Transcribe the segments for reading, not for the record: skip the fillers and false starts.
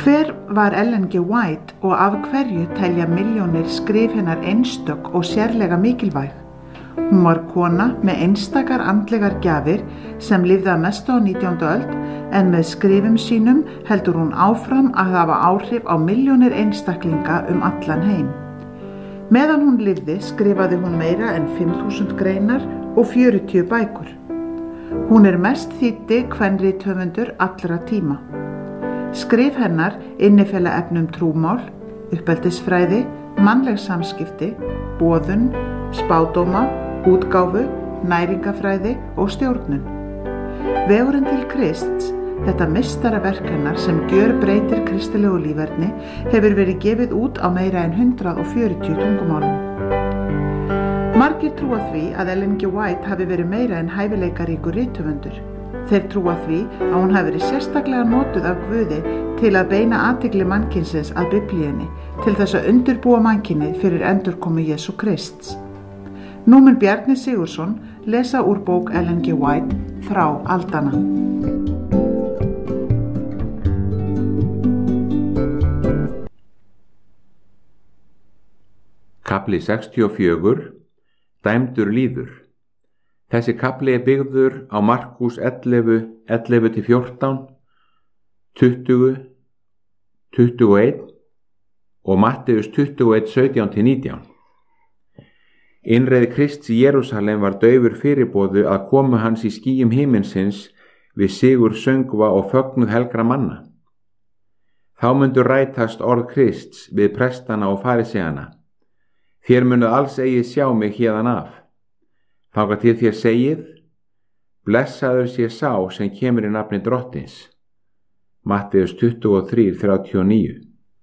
Hver var Ellen G. White og af hverju telja milljónir skrif hennar einstök og sérlega mikilvæg? Hún var kona með einstakar andlegar gjafir sem lifði að mestu á 19. öld en með skrifum sínum heldur hún áfram að hafa áhrif á milljónir einstaklinga allan heim. Meðan hún lifði skrifaði hún meira en 5.000 greinar og 40 bækur. Hún mest þýddi kvenrithöfundur allra tíma. Skrif hennar innifela efni trúmál, uppeldisfræði, mannleg samskipti, boðun, spádóma, útgáfu, næringafræði og stjórnun. Vegurinn til Krists, þetta meistaraverk hennar sem gjörbreytir kristilegu líferni, hefur verið gefið út á meira en 140 tungumálum. Margir trúa því að Ellen G. White hafi verið meira en hæfileikaríkur rithöfundur. Þeir trúa því að hún hafi verið sérstaklega notuð af Guði til að beina athygli mannkynsins að Biblíunni til þess að undirbúa mannkynið fyrir endurkomu Jesú Krists. Nú mun Bjarni Sigurðsson lesa úr bók Ellen G. White Frá aldanna. Kafli 64. Dæmdur líður. Þessi kafli byggður á Markús 11, 11-14, 20, 21 og Matteus 21, 17-19. Innreið Krists í Jerúsalem var daufur fyrirboðu að komu hans í skýjum himinsins við sigur söngva og fögnuð helgra manna. Þá mundu rætast orð Krists við prestana og fariseana. Þér munu alls eigi sjá mig héðan af. Þangað til þér segið, blessaður sé sá sem kemur í nafni Drottins. Matteus 23, 39.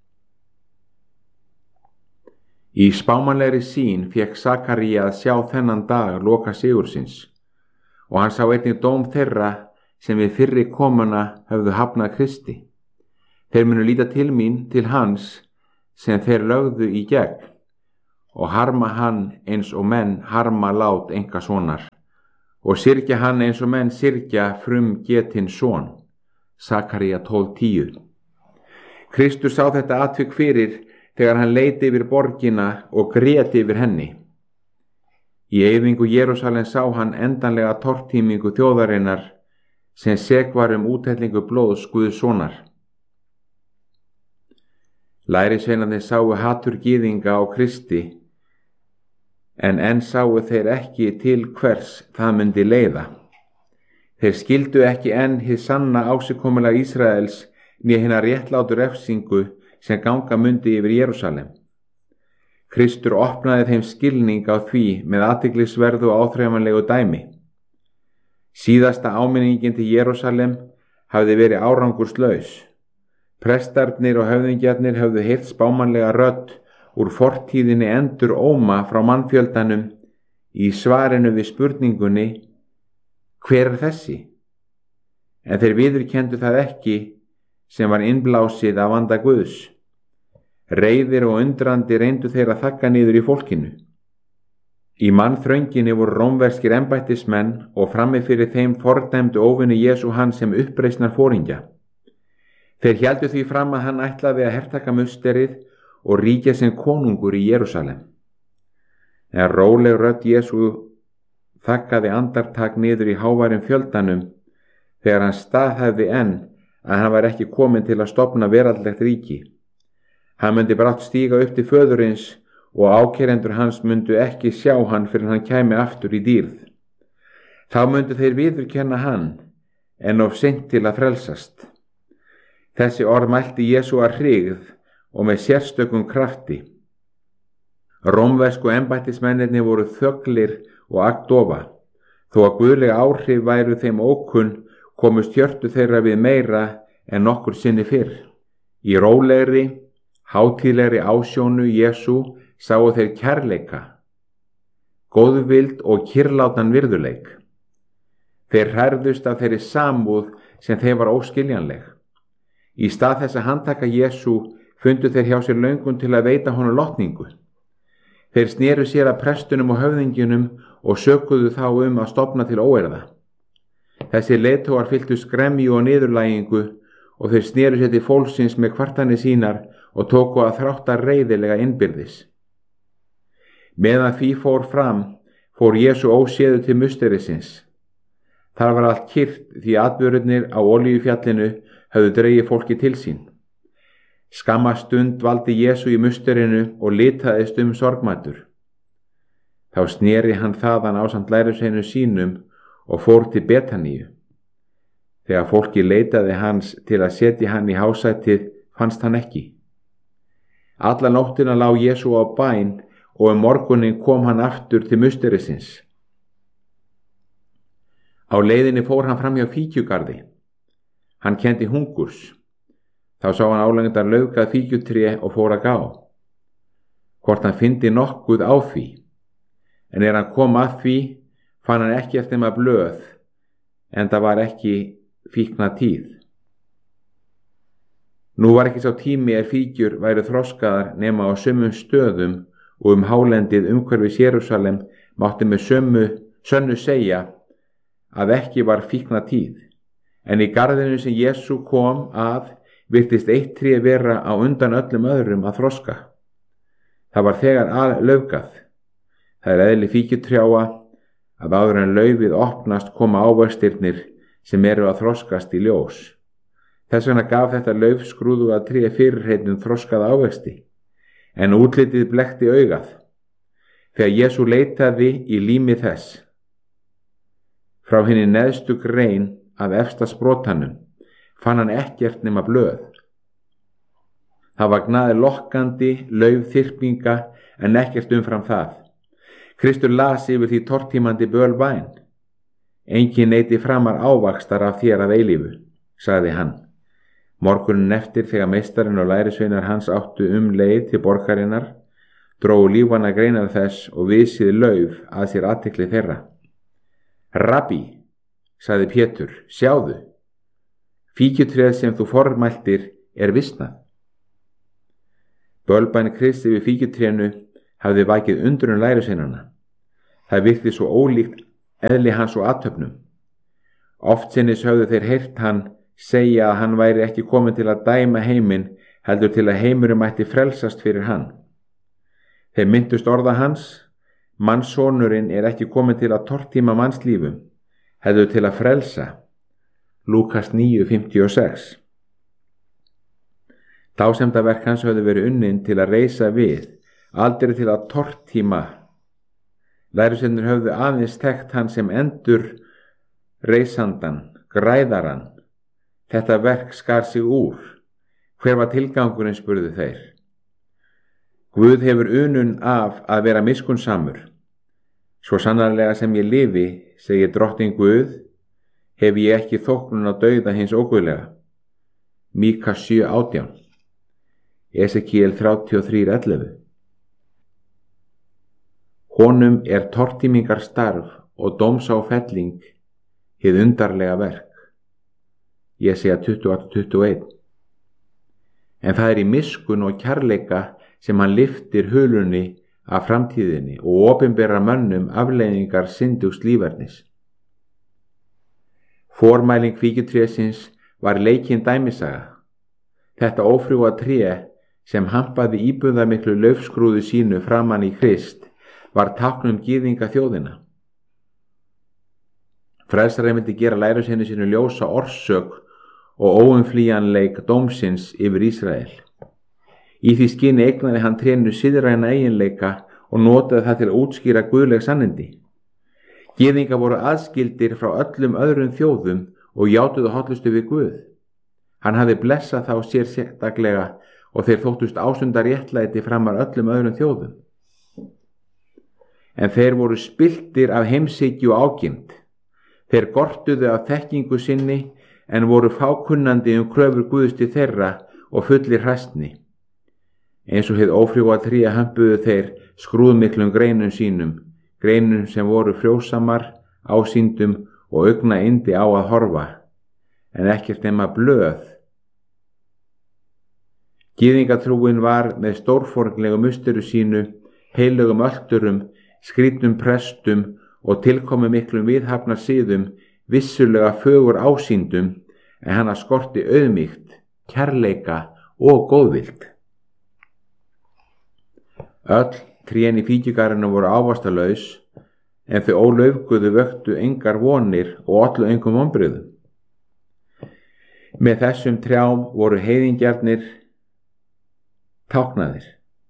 Í spámanlegri sýn fékk Sakaría að sjá þennan dag loka sigursins og hann sá einnig dóm þeirra sem við fyrri komuna höfðu hafnað Kristi. Þeir munu líta til mín til hans sem þeir lögðu í gegn og harma hann eins og menn harma lát einkasonar og syrgja hann eins og menn syrgja frumgetinn son. Sakaría 12:10. Kristur sá þetta atvik fyrir þegar hann leit yfir borgina og grét yfir henni. Í eyðingu Jerúsalem sá hann endanlega tortímingu þjóðarinnar sem sek var úthellingu blóðs Guðs sonar. Lærisveinarnir sáu hatur gyðinga á Kristi en enn sáu þeir ekki til hvers það myndi leiða. Þeir skildu ekki enn hið sanna ásigkomulag Ísraels né hina réttlátu refsingu sem ganga myndi yfir Jerúsalem. Kristur opnaði þeim skilning á því með athyglisverðu og áþreifanlegu dæmi. Síðasta áminningin til Jerúsalem hafði verið árangurslaus. Prestarnir og höfðingjarnir höfðu heyrt spámanlega rödd úr fortíðinni endur óma frá mannfjöldanum í svarinu við spurningunni, hver þessi? En þeir viðurkenndu það ekki sem var innblásið af anda Guðs. Reiðir og undrandi reyndu þeir að þagga niður í fólkinu. Í mannþrönginni voru rómverskir embættismenn og frammi fyrir þeim fordæmdu óvinni Jesú hann sem uppreisnar foringja. Þeir héldu því fram að hann ætlaði að hertaka musterið og ríkja sem konungur í Jerúsalem. En róleg rödd Jesú þaggaði andartak niður í háværum fjöldanum þegar hann staðhæfði enn að hann var ekki kominn til að stofna veraldlegt ríki. Hann myndi brátt stíga upp til föðurins og ákærendur hans myndu ekki sjá hann fyrir hann kæmi aftur í dýrð. Þá myndu þeir viðurkenna hann en of seint til að frelsast. Þessi orð mælti Jesú að hryggð og með sérstökum krafti. Rómversku embættismennirnir voru þöglir og agndofa. Þó að guðleg áhrif væru þeim ókunn komust hjörtu þeirra við meira en nokkur sinni fyrr. Í rólegri, hátíðlegri ásjónu Jesú sáu þeir kærleika, góðvild og kyrlátan virðuleik. Þeir hrærðust af þeirri samúð sem þeim var óskiljanleg. Í stað þess að handtaka Jesú fundu þeir hjá sér löngun til að veita honum lotningu. Þeir sneru sér að prestunum og höfðingjunum og sökuðu þá að stofna til óeirða. Þessi leiðtogar fylltu skremju og niðurlægingu og þeir sneru sér til fólksins með kvartanir sínar og tóku að þrátta reiðilega innbyrðis. Meðan því fór fram, fór Jesú óséður til musterisins. Þar var allt kyrrt því atburðirnir á Olíufjallinu höfðu dregið fólki til sín. Skamma stund dvaldi Jesú í musterinu og litaðist sorgmæddur. Þá sneri hann þaðan ásamt lærisveinum sínum og fór til Betaníu. Þegar fólki leitaði hans til að setja hann í hásætið, fannst hann ekki. Alla nóttina lá Jesú á bæn og morguninn kom hann aftur til musterisins. Á leiðinni fór hann fram hjá fíkjugarði. Hann kenndi hungurs. Þá sá hann álengdar laufgað fíkjutré og fór að gá. Hvort hann fyndi nokkuð á því. En hann kom að því, fann hann ekkert nema blöð, en það var ekki fíkna tíð. Nú var ekki sá tími fíkjur væru þroskaðar nema á sömum stöðum og hálendið umhverfis Jerúsalem mátti með sönnu segja að ekki var fíkna tíð. En í garðinu sem Jesú kom að virtist eitt tré vera á undan öllum öðrum að þroska. Það var þegar laufgað. Það eðli fíkjutrjáa að áður en laufið opnast koma ávextirnir sem eru að þroskast í ljós. Þess vegna gaf þetta laufskrúðuga tré fyrirheitnum þroskað ávexti, en útlitið blekkti augað. Þegar Jesú leitaði í lími þess, frá hinni neðstu grein að efsta sprotanum, fann hann ekkert nema blöð. Það var gnæði lokkandi laufþyrpinga en ekkert umfram það. Kristur las yfir því tortímandi bölbæn. Enginn neyti framar ávaxtar af þér að eilífu, sagði hann. Morgunin eftir þegar meistarinn og lærisveinar hans áttu leið til borgarinnar, drógu lífvana greinar þess og visið lauf að sér athygli þeirra. Rabbi, sagði Pétur, sjáðu, fíkjutréð sem þú formæltir visnað. Bölbæn Kristi við fíkjutrénu hafði vakið undrun lærisveinanna. Það virti svo ólíkt eðli hans og athöfnum. Oftsinnis höfðu þeir heyrt hann segja að hann væri ekki kominn til að dæma heiminn, heldur til að heimurinn mætti frelsast fyrir hann. Þeir minntust orða hans, mannssonurinn ekki kominn til að tortíma mannslífum, heldur til að frelsa. Lúkas 9:56. Dásemdaverk hans höfðu verið unnin til að reisa við, aldrei til að tortíma. Lærisveinarnir höfðu aðeins þekkt hann sem endur reisandan, græðaran. Þetta verk skar sig úr. Hver var tilgangurinn, spurðu þeir. Guð hefur unun af að vera miskunnsamur. Svo sannarlega sem ég lifi, segir drottinn Guð, hef ég ekki þóknun á dauða hins óguðlega. Míka 7:18. Esekiel 33:11. Honum tortímingar starf og dómsáfelling hið undarlega verk. Jesía 28:21. En það í miskunn og kærleika sem hann lyftir hulunni af framtíðinni og opinberar mönnum afleiðingar syndugs lífernis. Formæling fíkjutrésins var leikin dæmisaga. Þetta ófrjóa tré sem hampaði íbúðarmiklu laufskrúðu sínu framan í Krist var tákn gyðinga þjóðina. Frelsarinn myndi gera lærisveini sínu ljósa orsök og óumflýjanleik dómsins yfir Ísrael. Í því skyni eignaði hann trénu siðræna eiginleika og notaði það til að útskýra guðleg sannindi. Gyðingar voru aðskildir frá öllum öðrum þjóðum og játuðu hollustu við Guð. Hann hafði blessað þá sér sérstaklega og þeir þóttust ásundar réttlæti framar öllum öðrum þjóðum. En þeir voru spilltir af heimshyggju og ágirnd. Þeir gortuðu af þekkingu sinni en voru fákunnandi kröfur Guðs til þeirra og fullir hræstni. Eins og hið ófrjóa tré hömpuðu þeir skrúðmiklum greinum sínum, greinum sem voru frjósamar, ásýndum og augna yndi á að horfa, en ekkert nema blöð. Gyðingatrúin var með stórfornlegu musturu sínu, heilögum ölturum, skrýtnum prestum og tilkomu miklum viðhafnar siðum vissulega fögur ásýndum, en hana skorti auðmýkt, kærleika og góðvild. Öll trén í fíkjugarðinum voru ávaxtalaus, en þau ólaufguðu vöktu engar vonir og ollu engum vonbrigðum. Með þessum trjám voru heiðingjarnir táknaðir.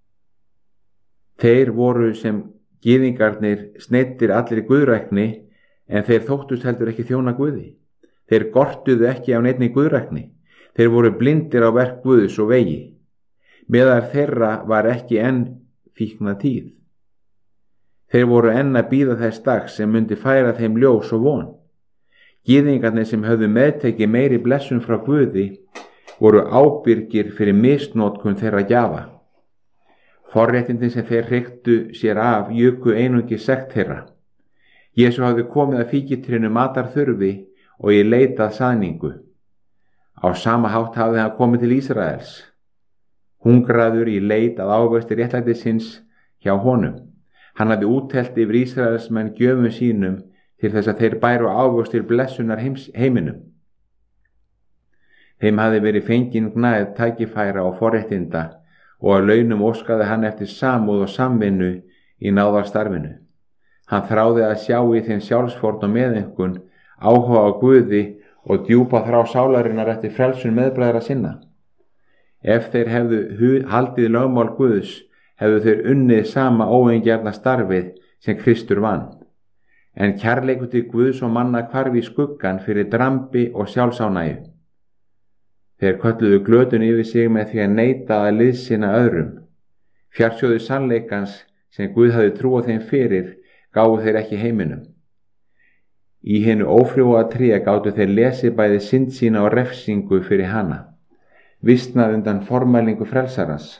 Þeir voru sem gyðingarnir sneiddir allir í guðrækni, en þeir þóttust heldur ekki þjóna Guði. Þeir gortuðu ekki af neinni guðrækni. Þeir voru blindir á verk Guðs og vegi. Meðal þeirra var ekki enn fíkna tíð. Þeir voru enn að bíða þess dags sem myndi færa þeim ljós og von. Gyðingarnir sem höfðu meðtekið meiri blessun frá Guði voru ábyrgir fyrir misnotkun þeirra gjafa. Forréttindin sem þeir hreyktu sér af juku einungis sekt þeirra. Jesú hafði komið að fíkjutrénu matarþurfi og í leit að saðningu. Á sama hátt hafði hann komið til Ísraels, hungraður í leit að ávexti réttlætisins hjá honum. Hann hafði úttelt yfir Ísraelsmenn gjöfum sínum til þess að þeir bæru ávextir blessunar heiminum. Þeim hafði verið fengin gnægð tækifæra og forréttinda og að launum óskaði hann eftir samúð og samvinnu í náðarstarfinu. Hann þráði að sjá í þeim sjálfsfórn og meðeinkunn, áhuga á Guði og djúpa þrá sálarinnar eftir frelsun meðbræðra sinna. Ef þeir hefðu haldið lögmál Guðs, hefðu þeir unnið sama óeigingjarna starfið sem Kristur vann. En kærleikur til Guðs og manna hvarf í skuggan fyrir drambi og sjálfsánægju. Þeir kölluðu glötun yfir sig með því að neita að liðsinna öðrum. Fjarsjóðu sannleikans sem Guð hafði trúað þeim fyrir gáfu þeir ekki heiminum. Í hinu ófrjóa tré gátu þeir lesið bæði synd sína og refsingu fyrir hana. Vistnað undan formælingu frelsarans,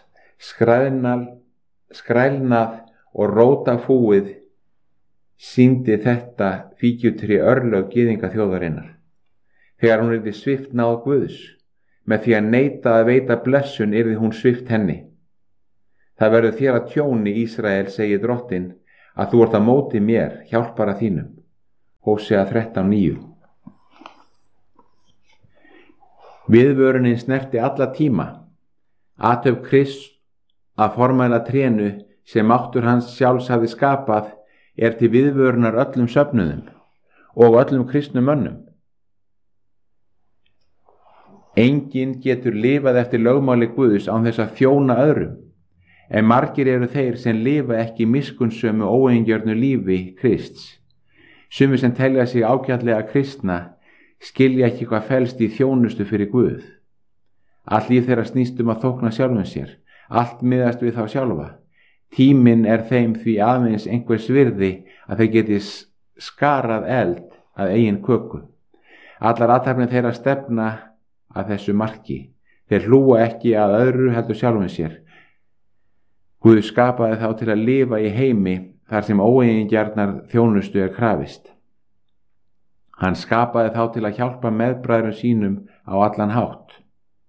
skrælnað og róta fúið sýndi þetta fíkjutré örlög gyðinga þjóðarinnar. Þegar hún yrði svipt náð Guðs, með því að neita að veita blessun yrði hún svipt henni. Það verður þér að tjóni, Ísrael, segir Drottinn, að þú ert á móti mér, hjálpara þínum. Hósea 13:9. Viðvörunin snerti alla tíma. Athöfn Krists að formæla trénu sem máttur hans sjálfs hafði skapað er til viðvörunar öllum söfnuðum og öllum kristnum mönnum. Enginn getur lifað eftir lögmáli Guðs án þess að þjóna öðrum, en margir eru þeir sem lifa ekki miskunnsömu óeigingjörnu lífi Krists. Sumir sem telja sig ágætlega kristna skilja ekki hvað felst í þjónustu fyrir Guð. Allt líf þeirra snýst að þókna sjálfum sér, allt miðast við þá sjálfa. Tíminn er þeim því aðeins einhvers virði að þeir geti skarað eld að eigin köku. Allar athafnir þeirra stefna að þessu marki. Þeir hlúa ekki að öðru heldur sjálfum sér. Guð skapaði þá til að lifa í heimi þar sem óeigingjarnar þjónustu er krafist. Hann skapaði þá til að hjálpa meðbræðrum sínum á allan hátt.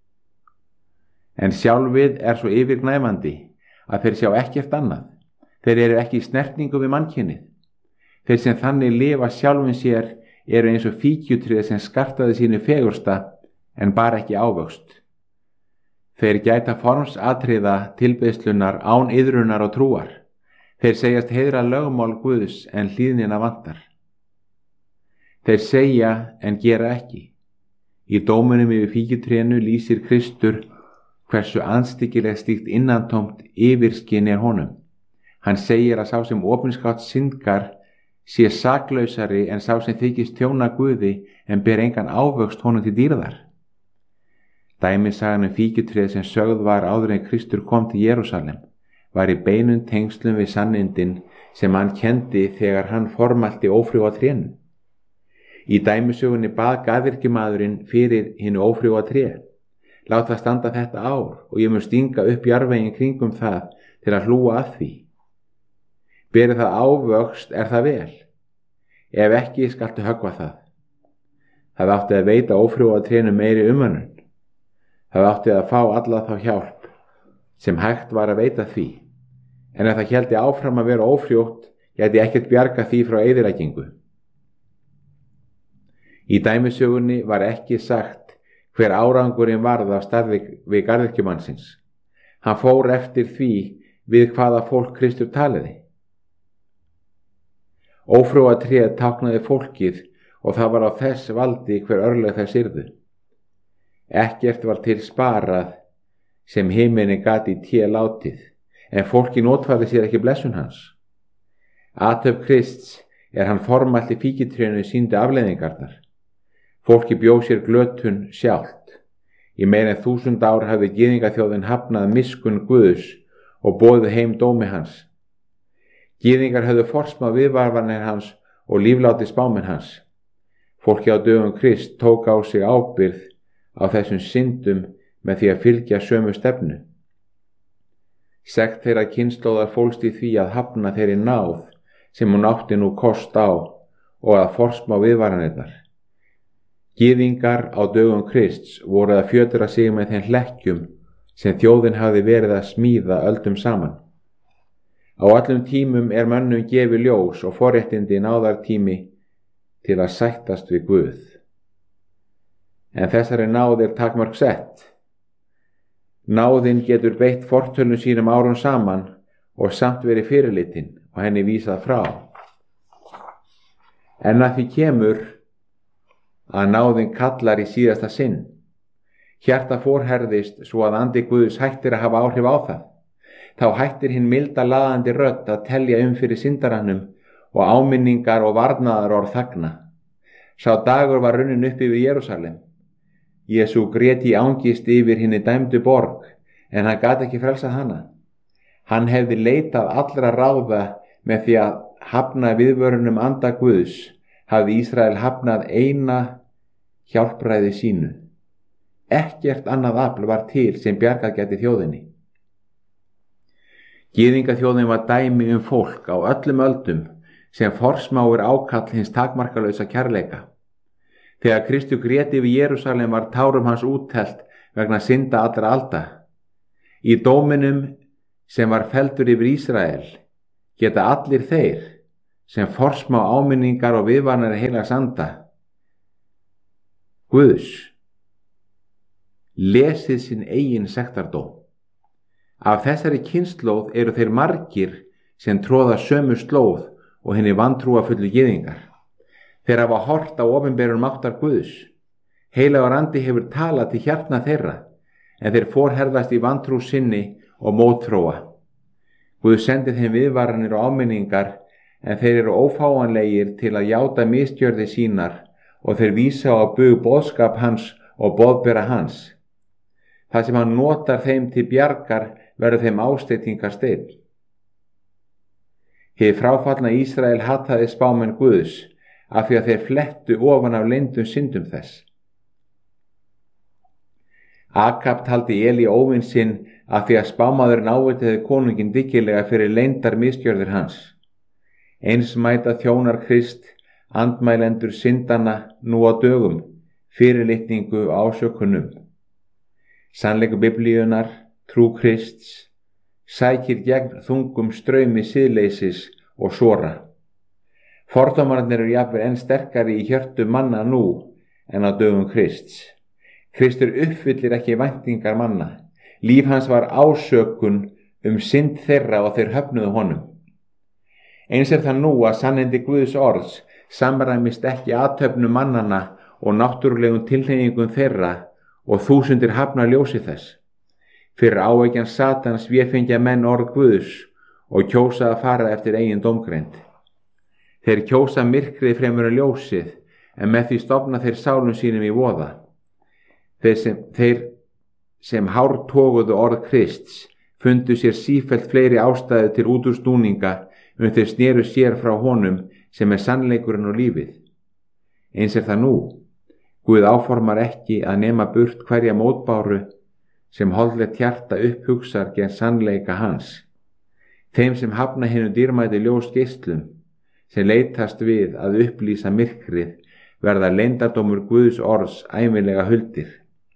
En sjálfið er svo yfirgnæfandi að þeir sjá ekkert annað. Þeir eru ekki í snertningu við mannkynið. Þeir sem þannig lifa sjálfum sér eru eins og fíkjutrið sem skartaði sínu fegursta en bara ekki ávöxt. Þeir gæta formsatriða tilbeiðslunar án iðrunar og trúar. Þeir segjast heiðra lögmál Guðs en hlýðnina vantar. Þeir segja en gera ekki. Í dómunum yfir fíkjutrénu lýsir Kristur hversu andstyggileg slíkt innantómt yfirskinn er honum. Hann segir að sá sem opinskátt syndgar sé saklausari en sá sem þykist þjóna Guði en ber engan ávöxt honum til dýrðar. Dæmisagan fíkjutréð sem sögð var áður en Kristur kom til Jerúsalem var í beinum tengslum við sannindin sem hann kendi þegar hann formælti ófrjóa trénu. Í dæmisögunni bað garðyrkjumaðurinn fyrir hinu ófrjóa tré. Lát það standa þetta ár og ég mun stinga upp jarðveginn kringum það til að hlúa að því. Beri það ávöxt er það vel. Ef ekki skaltu höggva það. Það átti að veita ófrjóa trénu meiri umönnun. Það átti að fá alla þá hjálp sem hægt var að veita því. En ef það héldi áfram að vera ófrjótt, gæti ekkert bjarga því frá eyðileggingu. Í dæmisögunni var ekki sagt hver árangurinn varð af starfi við garðyrkjumannsins. Hann fór eftir því við hvaða fólk Kristur taliði. Ófrúatréð táknaði fólkið og það var á þess valdi hver örlög þess yrðu. Ekkert var til sparað sem himini gat í té látið, en fólki notfærði sér ekki blessun hans. Athöfn Krists hann formælt í fíkitrénu sýndi afleiðingarnar. Fólki bjó sér glötun sjálft. Í meira en 1000 ár hafði gyðingaþjóðin hafnað miskunn Guðs og boðið heim dómi hans. Gyðingar höfðu forsmað viðvarvanir hans og lífláti spámenn hans. Fólki á dögum Krist tók á sig ábyrgð á þessum syndum með því að fylgja sömu stefnu. Sekt þeirra kynslóðar fólst í því að hafna þeirri náð sem hún átti nú kost á og að forsmá viðvaranirnar. Gyðingar á dögum Krists voru að fjötra sig með þeim hlekkjum sem þjóðin hafði verið að smíða öldum saman. Á allum tímum mönnum gefið ljós og forréttindi náðartími til að sættast við Guð. En þessari náð takmörk sett. Náðin getur beitt fortölum sínum árum saman og samt verið fyrirlitin og henni vísað frá. En að því kemur að náðin kallar í síðasta sinn. Hjarta forherðist svo að andi Guðs hættir að hafa áhrif á það. Þá hættir hinn milda laðandi rödd að telja fyrir syndarannum og áminningar og varnaðar orð þagna. Sá dagur var runnin upp yfir Jerúsalem. Jesú grét í angist yfir hinni dæmdu borg, en hann gat ekki frelsað hana. Hann hefði leitað allra ráða með því að hafna viðvörunum anda Guðs, hafði Ísrael hafnað eina hjálpræði sínu. Ekkert annað afl var til sem bjargað gæti þjóðinni. Gyðingaþjóðin var dæmi fólk á öllum öldum sem forsmáir ákall hins takmarkalausa kærleika. Þegar Kristur grét yfir Jerúsalem var tárum hans úthellt vegna synda allra alda. Í dóminum sem var felldur yfir Ísrael geta allir þeir sem forsmá áminningar og viðvaranir heilags anda Guðs lesið sinn eigin sektardóm. Af þessari kynslóð eru þeir margir sem tróða sömu slóð og hinni vantrúafullu gyðingar. Þeir hafa hort á opinberun máttar Guðs. Heilagur andi hefur talað til hjartna þeirra, en þeir forherðast í vantrú sinni og mótþróa. Guð sendi þeim viðvaranir og áminningar, en þeir eru ófáanlegir til að játa misgjörði sínar og þeir vísa á bug boðskap hans og boðbera hans. Það sem hann notar þeim til bjargar verður þeim ásteytingarsteinn. Hið fráfallna Ísrael hataði spámenn Guðs af því að þeir flettu ofan af leyndum syndum þess. Akab taldi Eli óvin sinn af því að spámaðurinn ávitaði konunginn dyggilega fyrir leyndar misgjörðir hans. Eins mæta þjónar Krist andmælendur syndana nú á dögum, fyrirlitningu ásökunum. Sannleikur Biblíunar, trú Krists, sækir gegn þungum straumi siðleysis og sora. Fordómarnir eru jafnvel enn sterkari í hjörtu manna nú en á dögum Krists. Kristur uppfyllir ekki væntingar manna. Líf hans var ásökun synd þeirra og þeir höfnuðu honum. Eins það nú að sannindi Guðs orðs samræmist ekki athöfnum mannanna og náttúrulegum tilhneigingum þeirra og þúsundir hafna ljósi þess. Fyrir áeggjan Satans véfengja menn orð Guðs og kjósa að fara eftir eigin dómgreind. Þeir kjósa myrkrið fremur en ljósið, en með því stofna þeir sálum sínum í voða. Þeir sem hártoguðu orð Krists fundu sér sífellt fleiri ástæðu til útúrsnúninga þeir sneru sér frá honum sem sannleikurinn og lífið. Eins það nú. Guð áformar ekki að nema burt hverja mótbáru sem holdlegt hjarta upphugsar gegn sannleika hans. Þeim sem hafna hinu dýrmæti ljósgeislum, sem leitast við að upplýsa myrkrið, verða leyndardómur Guðs orðs ævinlega huldir.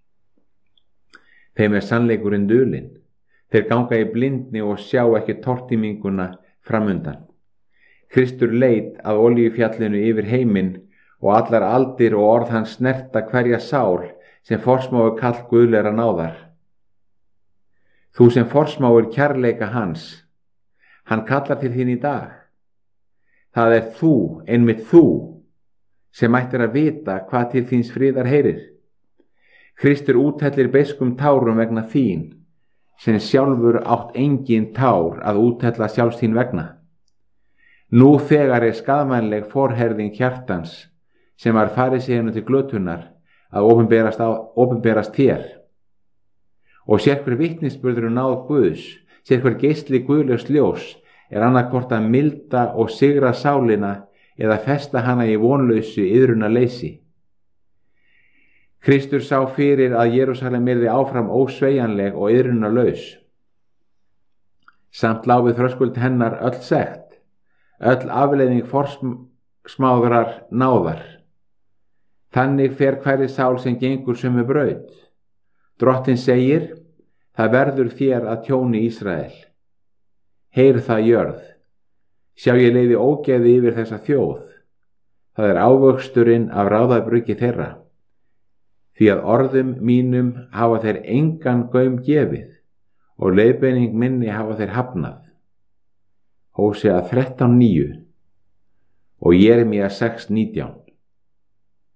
Þeim sannleikurinn dulinn. Þeir ganga í blindni og sjá ekki tortíminguna framundan. Kristur leit að olíufjallinu yfir heiminn og allar aldir og orð hans snerta hverja sál sem forsmáir kall guðlegra náðar. Þú sem forsmáir kærleika hans, hann kallar til þín í dag. Það er þú, einmitt þú, sem ættir að vita hvað til þíns friðar heyrir. Kristur úthellir beiskum tárum vegna þín, sem sjálfur átt engin tár að úthella sjálfs þín vegna. Nú þegar er skaðmannleg forherðing hjartans, sem var fariseiunum til glötunar, að opinberast þér. Og sérhver vitnisburður náð Guðs, sérhver geisli guðlegs ljós, er annarkvort að milda og sigra sálina eða festa hana í vonlausu iðrunarleysi. Kristur sá fyrir að Jerúsalem yrði áfram ósveigjanleg og iðrunarlaus. Samt lá við þröskuld hennar öll sekt, öll afleiðing forsmáðrar náðar. Þannig fer hverri sál sem gengur sömu braut. Drottinn segir, það verður þér að tjóni Ísrael. Heyr það jörð, sjá ég leiði ógeði yfir þessa þjóð. Það er ávöxturinn af ráðabruggi þeirra. Því að orðum mínum hafa þeir engan gaum gefið og leiðbeining minni hafa þeir hafnað. Hósea 13:9 og Jeremía 6:19.